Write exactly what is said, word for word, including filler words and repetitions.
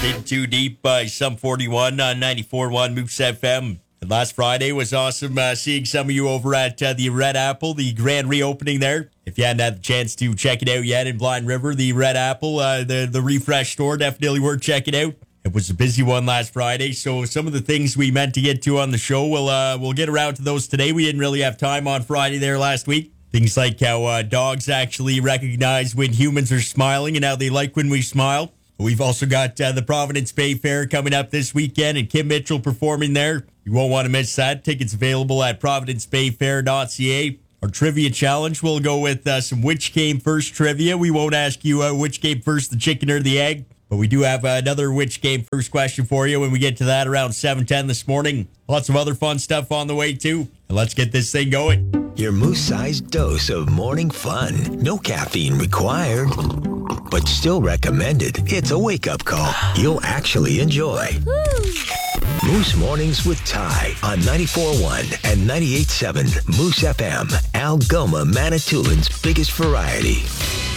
In Too Deep by Sum forty-one on ninety-four point one Moose F M. And last Friday was awesome uh, seeing some of you over at uh, the Red Apple, the grand reopening there. If you hadn't had the chance to check it out yet in Blind River, the Red Apple, uh, the, the refresh store, definitely worth checking out. It was a busy one last Friday, so some of the things we meant to get to on the show, we'll, uh, we'll get around to those today. We didn't really have time on Friday there last week. Things like how uh, dogs actually recognize when humans are smiling and how they like when we smile. We've also got uh, the Providence Bay Fair coming up this weekend and Kim Mitchell performing there. You won't want to miss that. Tickets available at providence bay fair dot c a. Our trivia challenge, we'll go with uh, some which came first trivia. We won't ask you uh, which came first, the chicken or the egg. But we do have another which came first question for you when we get to that around seven ten this morning. Lots of other fun stuff on the way, too. And let's get this thing going. Your moose-sized dose of morning fun. No caffeine required, but still recommended. It's a wake-up call you'll actually enjoy. Moose Mornings with Ty on ninety-four point one and ninety-eight point seven Moose F M. Algoma, Manitoulин's biggest variety.